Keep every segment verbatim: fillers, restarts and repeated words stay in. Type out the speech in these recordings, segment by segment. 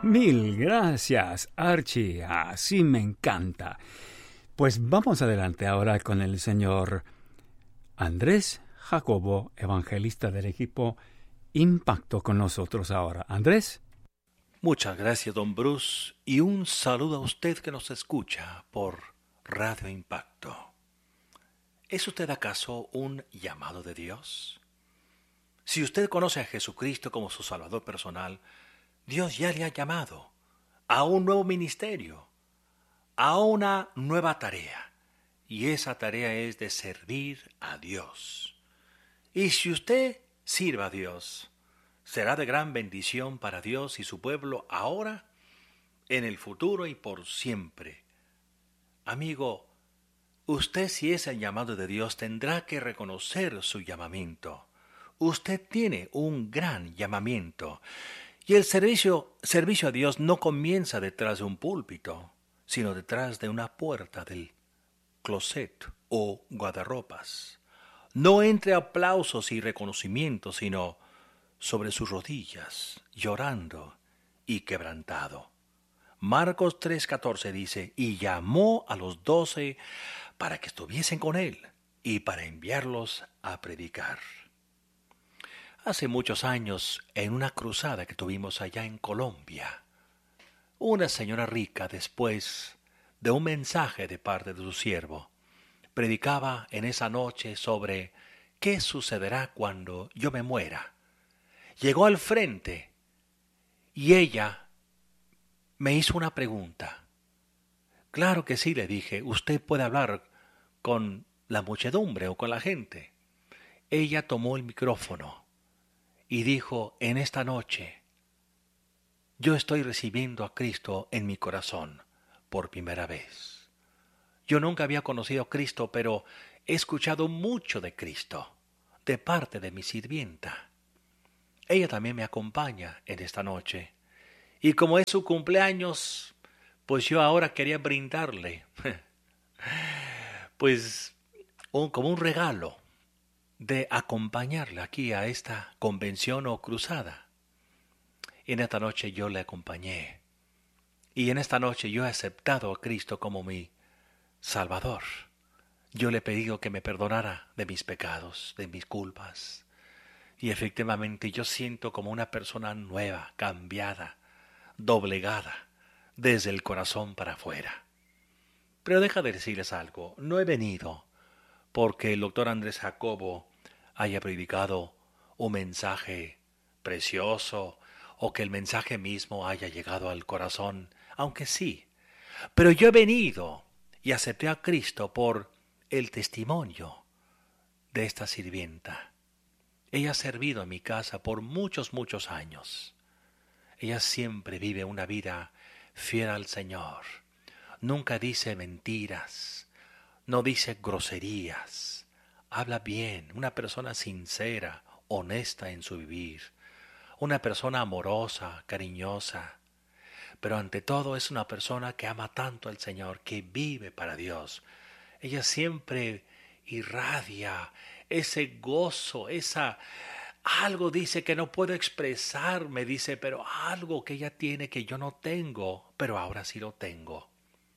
Mil gracias, Archie. Así me encanta. Pues vamos adelante ahora con el señor Andrés Jacobo, evangelista del equipo Impacto, con nosotros ahora. Andrés. Muchas gracias, don Bruce, y un saludo a usted que nos escucha por Radio Impacto. ¿Es usted acaso un llamado de Dios? Si usted conoce a Jesucristo como su Salvador personal, Dios ya le ha llamado a un nuevo ministerio, a una nueva tarea, y esa tarea es de servir a Dios. Y si usted sirve a Dios, será de gran bendición para Dios y su pueblo ahora, en el futuro y por siempre. Amigo, usted, si es el llamado de Dios, tendrá que reconocer su llamamiento. Usted tiene un gran llamamiento. Y el servicio, servicio a Dios no comienza detrás de un púlpito, sino detrás de una puerta del closet o guardarropas. No entre aplausos y reconocimientos, sino sobre sus rodillas, llorando y quebrantado. Marcos tres catorce dice, y llamó a los doce para que estuviesen con él y para enviarlos a predicar. Hace muchos años, en una cruzada que tuvimos allá en Colombia, una señora rica, después de un mensaje de parte de su siervo, predicaba en esa noche sobre qué sucederá cuando yo me muera. Llegó al frente y ella me hizo una pregunta. Claro que sí, le dije, usted puede hablar con la muchedumbre o con la gente. Ella tomó el micrófono y dijo, en esta noche, yo estoy recibiendo a Cristo en mi corazón por primera vez. Yo nunca había conocido a Cristo, pero he escuchado mucho de Cristo, de parte de mi sirvienta. Ella también me acompaña en esta noche. Y como es su cumpleaños, pues yo ahora quería brindarle, pues un, como un regalo de acompañarle aquí a esta convención o cruzada. Y en esta noche yo le acompañé. Y en esta noche yo he aceptado a Cristo como mi Salvador. Yo le he pedido que me perdonara de mis pecados, de mis culpas. Y efectivamente yo siento como una persona nueva, cambiada, doblegada, desde el corazón para afuera. Pero deja de decirles algo, no he venido porque el doctor Andrés Jacobo haya predicado un mensaje precioso o que el mensaje mismo haya llegado al corazón, aunque sí. Pero yo he venido y acepté a Cristo por el testimonio de esta sirvienta. Ella ha servido en mi casa por muchos, muchos años. Ella siempre vive una vida fiel al Señor. Nunca dice mentiras, no dice groserías. Habla bien, una persona sincera, honesta en su vivir. Una persona amorosa, cariñosa. Pero ante todo es una persona que ama tanto al Señor, que vive para Dios. Ella siempre irradia ese gozo, esa... Algo dice que no puedo expresar, me dice, pero algo que ella tiene que yo no tengo, pero ahora sí lo tengo.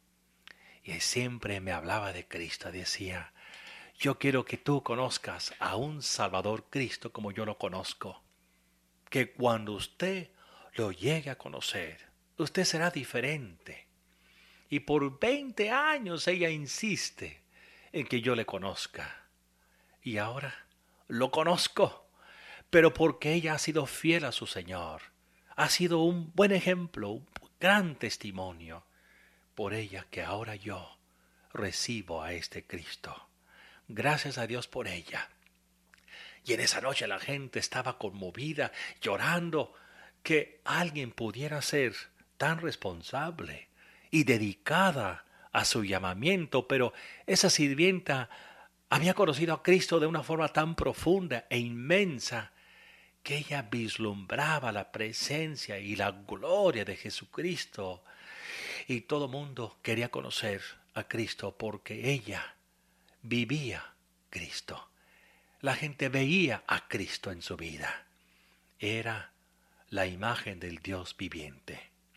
Y siempre me hablaba de Cristo, decía, yo quiero que tú conozcas a un Salvador Cristo como yo lo conozco. Que cuando usted lo llegue a conocer, usted será diferente. Y por veinte años ella insiste en que yo le conozca. Y ahora lo conozco. Pero porque ella ha sido fiel a su Señor, ha sido un buen ejemplo, un gran testimonio, por ella que ahora yo recibo a este Cristo. Gracias a Dios por ella. Y en esa noche la gente estaba conmovida, llorando, que alguien pudiera ser tan responsable y dedicada a su llamamiento, pero esa sirvienta había conocido a Cristo de una forma tan profunda e inmensa que ella vislumbraba la presencia y la gloria de Jesucristo. Y todo mundo quería conocer a Cristo porque ella vivía Cristo. La gente veía a Cristo en su vida. Era la imagen del Dios viviente.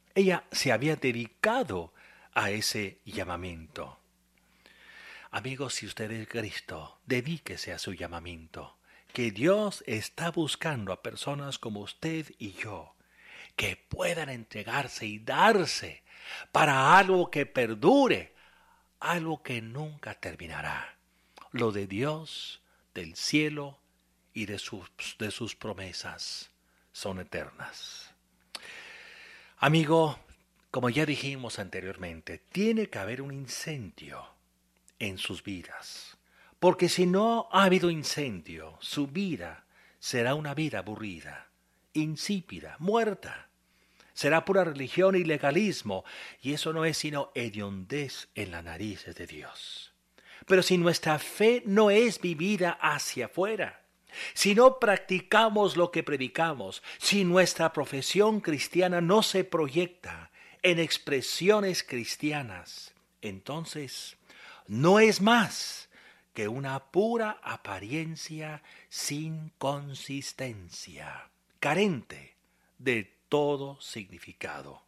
Ella se había dedicado a ese llamamiento. Amigos, si usted es Cristo, dedíquese a su llamamiento, que Dios está buscando a personas como usted y yo, que puedan entregarse y darse para algo que perdure, algo que nunca terminará, lo de Dios, del cielo y de sus, de sus promesas son eternas. Amigo, como ya dijimos anteriormente, tiene que haber un incendio en sus vidas, porque si no ha habido incendio, su vida será una vida aburrida, insípida, muerta. Será pura religión y legalismo, y eso no es sino hediondez en las narices de Dios. Pero si nuestra fe no es vivida hacia afuera, si no practicamos lo que predicamos, si nuestra profesión cristiana no se proyecta en expresiones cristianas, entonces no es más que una pura apariencia sin consistencia, carente de todo significado.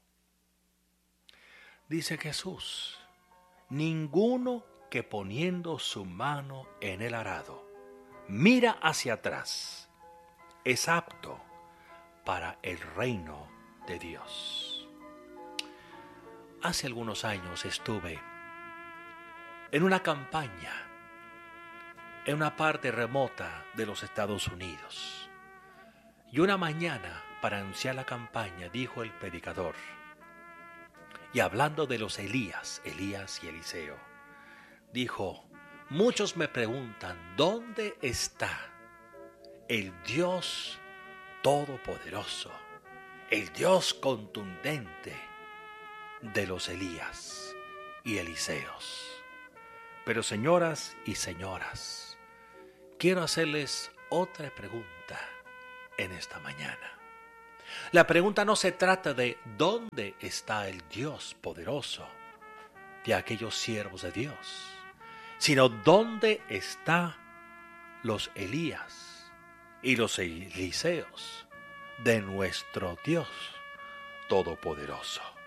Dice Jesús, ninguno que poniendo su mano en el arado mira hacia atrás es apto para el reino de Dios. Hace algunos años estuve en una campaña en una parte remota de los Estados Unidos. Y una mañana, para anunciar la campaña, dijo el predicador, y hablando de los Elías, Elías y Eliseo, dijo, muchos me preguntan, ¿dónde está el Dios todopoderoso, el Dios contundente de los Elías y Eliseos? Pero señoras y señoras, quiero hacerles otra pregunta en esta mañana. La pregunta no se trata de dónde está el Dios poderoso de aquellos siervos de Dios, sino dónde están los Elías y los Eliseos de nuestro Dios todopoderoso.